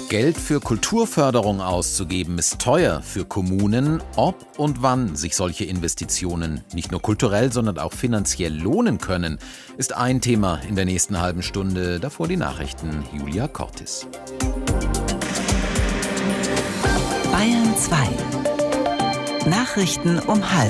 Geld für Kulturförderung auszugeben ist teuer für Kommunen. Ob und wann sich solche Investitionen nicht nur kulturell, sondern auch finanziell lohnen können, ist ein Thema in der nächsten halben Stunde. Davor die Nachrichten Julia Cortis. Bayern 2. Nachrichten um 12:30.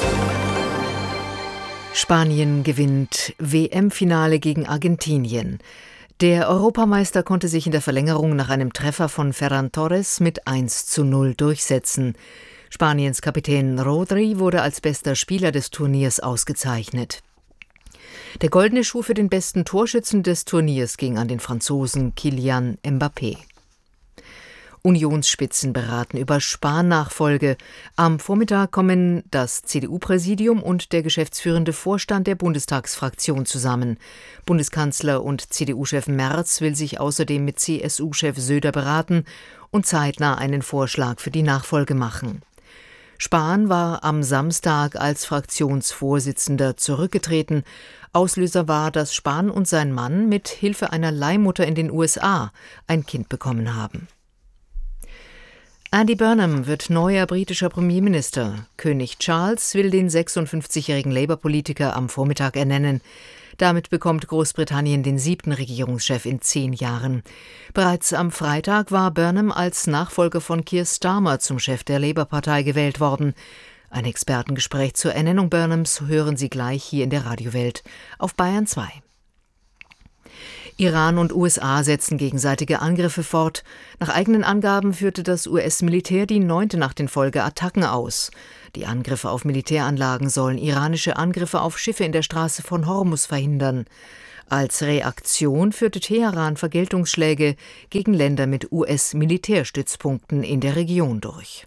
Spanien gewinnt WM-Finale gegen Argentinien. Der Europameister konnte sich in der Verlängerung nach einem Treffer von Ferran Torres mit 1:0 durchsetzen. Spaniens Kapitän Rodri wurde als bester Spieler des Turniers ausgezeichnet. Der goldene Schuh für den besten Torschützen des Turniers ging an den Franzosen Kylian Mbappé. Unionsspitzen beraten über Spahn-Nachfolge. Am Vormittag kommen das CDU-Präsidium und der geschäftsführende Vorstand der Bundestagsfraktion zusammen. Bundeskanzler und CDU-Chef Merz will sich außerdem mit CSU-Chef Söder beraten und zeitnah einen Vorschlag für die Nachfolge machen. Spahn war am Samstag als Fraktionsvorsitzender zurückgetreten. Auslöser war, dass Spahn und sein Mann mit Hilfe einer Leihmutter in den USA ein Kind bekommen haben. Andy Burnham wird neuer britischer Premierminister. König Charles will den 56-jährigen Labour-Politiker am Vormittag ernennen. Damit bekommt Großbritannien den 7. Regierungschef in 10 Jahren. Bereits am Freitag war Burnham als Nachfolger von Keir Starmer zum Chef der Labour-Partei gewählt worden. Ein Expertengespräch zur Ernennung Burnhams hören Sie gleich hier in der Radiowelt auf Bayern 2. Iran und USA setzen gegenseitige Angriffe fort. Nach eigenen Angaben führte das US-Militär die 9. Nacht in Folge Attacken aus. Die Angriffe auf Militäranlagen sollen iranische Angriffe auf Schiffe in der Straße von Hormuz verhindern. Als Reaktion führte Teheran Vergeltungsschläge gegen Länder mit US-Militärstützpunkten in der Region durch.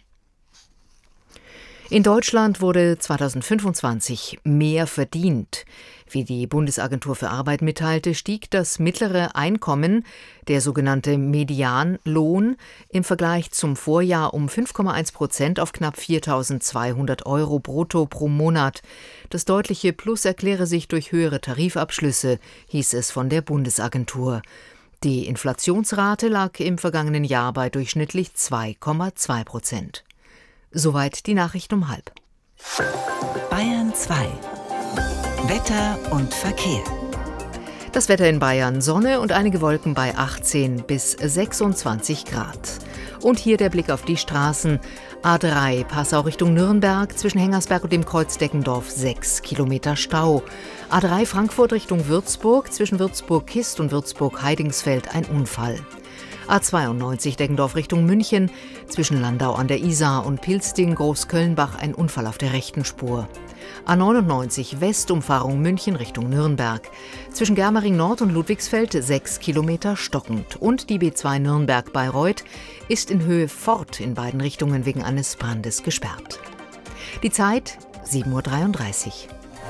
In Deutschland wurde 2025 mehr verdient. Wie die Bundesagentur für Arbeit mitteilte, stieg das mittlere Einkommen, der sogenannte Medianlohn, im Vergleich zum Vorjahr um 5,1% auf knapp 4.200 € brutto pro Monat. Das deutliche Plus erkläre sich durch höhere Tarifabschlüsse, hieß es von der Bundesagentur. Die Inflationsrate lag im vergangenen Jahr bei durchschnittlich 2,2%. Soweit die Nachricht um 12:30. Bayern 2. Wetter und Verkehr. Das Wetter in Bayern: Sonne und einige Wolken bei 18 bis 26 Grad. Und hier der Blick auf die Straßen. A3 Passau Richtung Nürnberg, zwischen Hengersberg und dem Kreuz Deggendorf 6 Kilometer Stau. A3 Frankfurt Richtung Würzburg, zwischen Würzburg-Kist und Würzburg-Heidingsfeld ein Unfall. A92 Deggendorf Richtung München, zwischen Landau an der Isar und Pilsting Großkölnbach ein Unfall auf der rechten Spur. A99 Westumfahrung München Richtung Nürnberg, zwischen Germering Nord und Ludwigsfeld 6 Kilometer stockend. Und die B2 Nürnberg-Bayreuth ist in Höhe Fort in beiden Richtungen wegen eines Brandes gesperrt. Die Zeit 7:33 Uhr.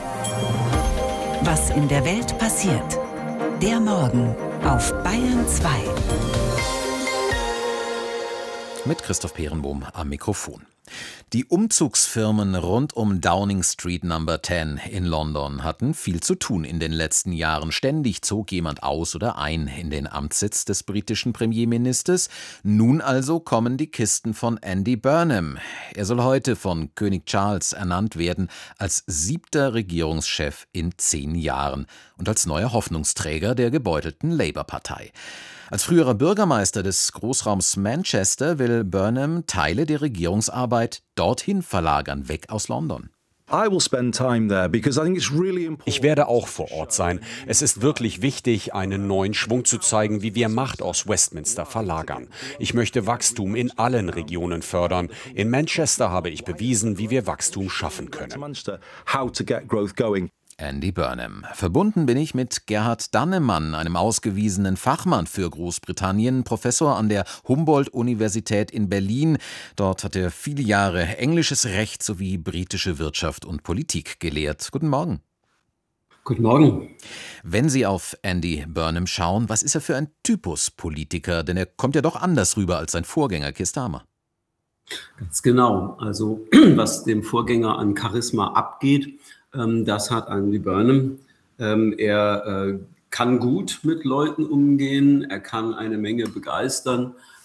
Was in der Welt passiert. Der Morgen auf Bayern 2. Mit Christoph Peerenbohm am Mikrofon. Die Umzugsfirmen rund um Downing Street No. 10 in London hatten viel zu tun in den letzten Jahren. Ständig zog jemand aus oder ein in den Amtssitz des britischen Premierministers. Nun also kommen die Kisten von Andy Burnham. Er soll heute von König Charles ernannt werden als 7. Regierungschef in 10 Jahren und als neuer Hoffnungsträger der gebeutelten Labour-Partei. Als früherer Bürgermeister des Großraums Manchester will Burnham Teile der Regierungsarbeit dorthin verlagern, weg aus London. Ich werde auch vor Ort sein. Es ist wirklich wichtig, einen neuen Schwung zu zeigen, wie wir Macht aus Westminster verlagern. Ich möchte Wachstum in allen Regionen fördern. In Manchester habe ich bewiesen, wie wir Wachstum schaffen können. Andy Burnham. Verbunden bin ich mit Gerhard Dannemann, einem ausgewiesenen Fachmann für Großbritannien, Professor an der Humboldt-Universität in Berlin. Dort hat er viele Jahre englisches Recht sowie britische Wirtschaft und Politik gelehrt. Guten Morgen. Guten Morgen. Wenn Sie auf Andy Burnham schauen, was ist er für ein Typus Politiker? Denn er kommt ja doch anders rüber als sein Vorgänger Keir Starmer. Ganz genau. Also was dem Vorgänger an Charisma abgeht, das hat Andy Burnham. Er kann gut mit Leuten umgehen, er kann eine Menge begeistern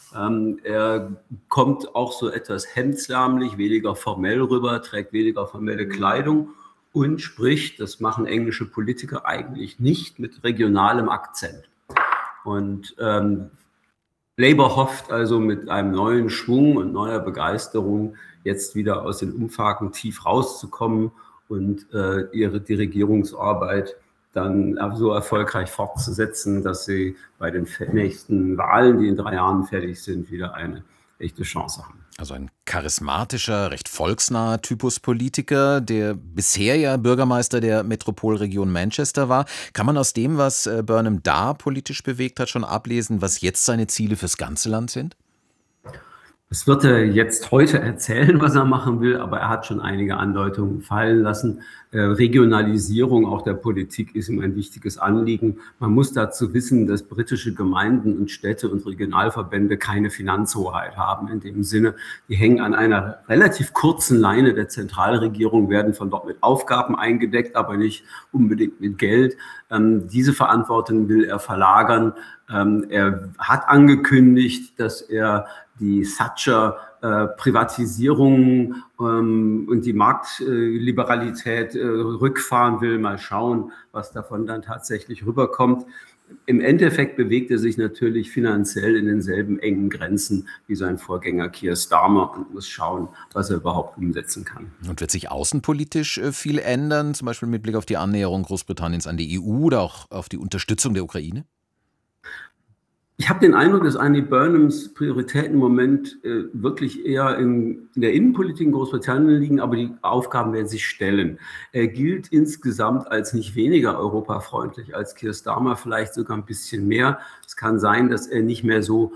Er kommt auch so etwas hemdsärmlich, weniger formell rüber, trägt weniger formelle Kleidung und spricht, das machen englische Politiker eigentlich nicht, mit regionalem Akzent. Und Labour hofft also mit einem neuen Schwung und neuer Begeisterung jetzt wieder aus den Umfragen tief rauszukommen und die Regierungsarbeit dann so erfolgreich fortzusetzen, dass sie bei den nächsten Wahlen, die in 3 Jahren fertig sind, wieder eine echte Chance haben. Also ein charismatischer, recht volksnaher Typus Politiker, der bisher ja Bürgermeister der Metropolregion Manchester war. Kann man aus dem, was Burnham da politisch bewegt hat, schon ablesen, was jetzt seine Ziele fürs ganze Land sind? Das wird er jetzt heute erzählen, was er machen will, aber er hat schon einige Andeutungen fallen lassen. Regionalisierung auch der Politik ist ihm ein wichtiges Anliegen. Man muss dazu wissen, dass britische Gemeinden und Städte und Regionalverbände keine Finanzhoheit haben. In dem Sinne, die hängen an einer relativ kurzen Leine der Zentralregierung, werden von dort mit Aufgaben eingedeckt, aber nicht unbedingt mit Geld. Diese Verantwortung will er verlagern. Er hat angekündigt, dass er die Thatcher-Privatisierung und die Marktliberalität rückfahren will. Mal schauen, was davon dann tatsächlich rüberkommt. Im Endeffekt bewegt er sich natürlich finanziell in denselben engen Grenzen wie sein Vorgänger Keir Starmer und muss schauen, was er überhaupt umsetzen kann. Und wird sich außenpolitisch viel ändern, zum Beispiel mit Blick auf die Annäherung Großbritanniens an die EU oder auch auf die Unterstützung der Ukraine? Ich habe den Eindruck, dass Andy Burnhams Prioritäten im Moment wirklich eher in der Innenpolitik in Großbritannien liegen, aber die Aufgaben werden sich stellen. Er gilt insgesamt als nicht weniger europafreundlich als Keir Starmer, vielleicht sogar ein bisschen mehr. Es kann sein, dass er nicht mehr so